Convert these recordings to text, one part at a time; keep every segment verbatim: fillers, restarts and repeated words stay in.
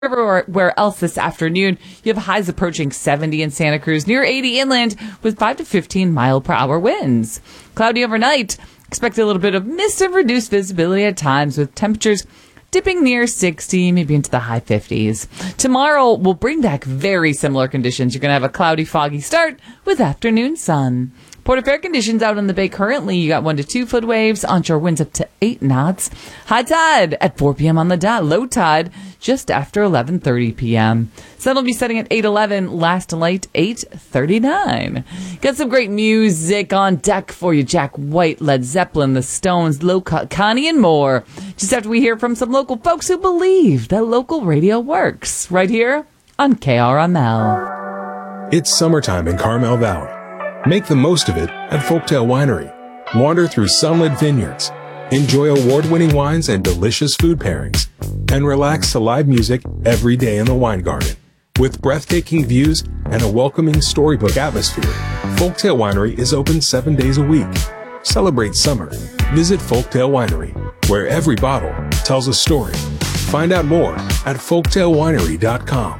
Everywhere else this afternoon, you have highs approaching seventy in Santa Cruz, near eighty inland, with five to fifteen mile per hour winds. Cloudy overnight. Expect a little bit of mist and reduced visibility at times, with temperatures dipping near sixty, maybe into the high fifties. Tomorrow will bring back very similar conditions. You're going to have a cloudy, foggy start with afternoon sun. Port of Fair conditions out on the bay currently. You got one to two foot waves. Onshore winds up to eight knots. High tide at four p.m. on the dot. Low tide just after eleven thirty p.m. Sun will be setting at eight eleven. Last light eight thirty-nine. Got some great music on deck for you. Jack White, Led Zeppelin, The Stones, Low Cut, Connie, and more. Just after we hear from some local folks who believe that local radio works. Right here on K R M L. It's summertime in Carmel Valley. Make the most of it at Folktale Winery. Wander through sunlit vineyards, enjoy award-winning wines and delicious food pairings, and relax to live music every day in the wine garden. With breathtaking views and a welcoming storybook atmosphere, Folktale Winery is open seven days a week. Celebrate summer. Visit Folktale Winery, where every bottle tells a story. Find out more at folktale winery dot com.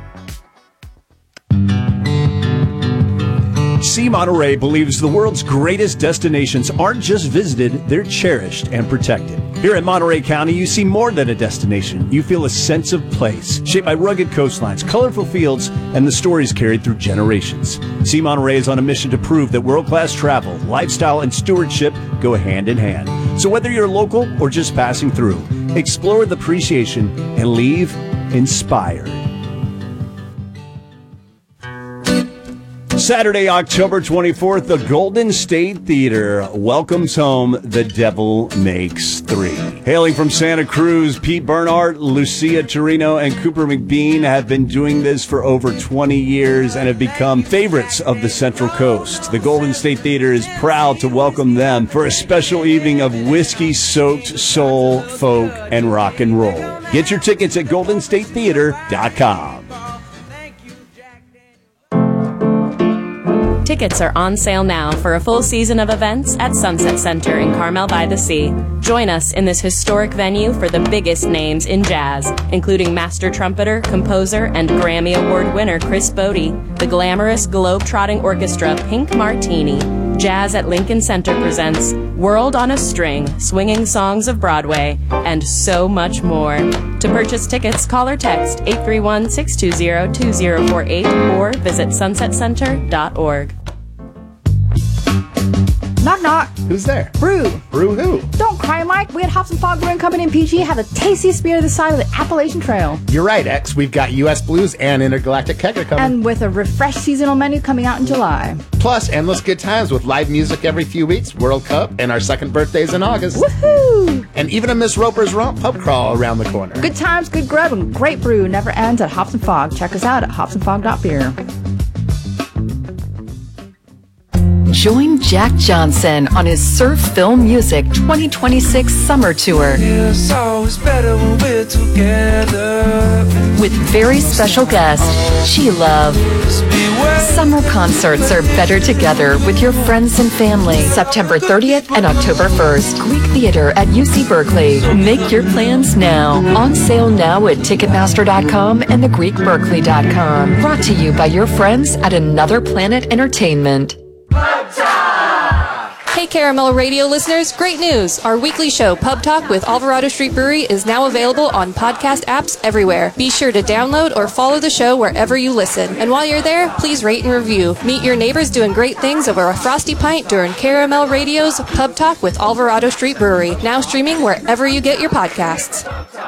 See Monterey believes the world's greatest destinations aren't just visited, they're cherished and protected. Here in Monterey County, you see more than a destination. You feel a sense of place, shaped by rugged coastlines, colorful fields, and the stories carried through generations. See Monterey is on a mission to prove that world-class travel, lifestyle, and stewardship go hand in hand. So whether you're local or just passing through, explore with appreciation and leave inspired. Saturday, October twenty-fourth, the Golden State Theater welcomes home The Devil Makes Three. Hailing from Santa Cruz, Pete Bernhardt, Lucia Torino, and Cooper McBean have been doing this for over twenty years and have become favorites of the Central Coast. The Golden State Theater is proud to welcome them for a special evening of whiskey-soaked soul, folk, and rock and roll. Get your tickets at golden state theater dot com. Tickets are on sale now for a full season of events at Sunset Center in Carmel by the Sea. Join us in this historic venue for the biggest names in jazz, including master trumpeter, composer, and Grammy Award winner Chris Bodie, the glamorous globe-trotting orchestra Pink Martini. Jazz at Lincoln Center presents World on a String, Swinging Songs of Broadway, and so much more. To purchase tickets, call or text eight three one, six two zero, two zero four eight or visit sunset center dot org. Knock, knock. Who's there? Brew. Brew who? Don't cry, Mike. We at Hops and Fog Brewing Company in P G have the tastiest beer this side of the Appalachian Trail. You're right, X. We've got U S Blues and Intergalactic Kegger coming. And with a refreshed seasonal menu coming out in July. Plus, endless good times with live music every few weeks, World Cup, and our second birthdays in August. Woohoo! And even a Miss Roper's Romp pub crawl around the corner. Good times, good grub, and great brew never ends at Hops and Fog. Check us out at hops and fog dot beer. Join Jack Johnson on his Surf Film Music twenty twenty-six Summer Tour. It's always better when we're together. With very special guest, She-Love. Summer concerts are better together with your friends and family. September thirtieth and October first. Greek Theater at U C Berkeley. Make your plans now. On sale now at ticketmaster dot com and the greek berkeley dot com. Brought to you by your friends at Another Planet Entertainment. Hey Caramel Radio listeners, great news! Our weekly show, Pub Talk with Alvarado Street Brewery, is now available on podcast apps everywhere. Be sure to download or follow the show wherever you listen. And while you're there, please rate and review. Meet your neighbors doing great things over a frosty pint during Caramel Radio's Pub Talk with Alvarado Street Brewery, now streaming wherever you get your podcasts.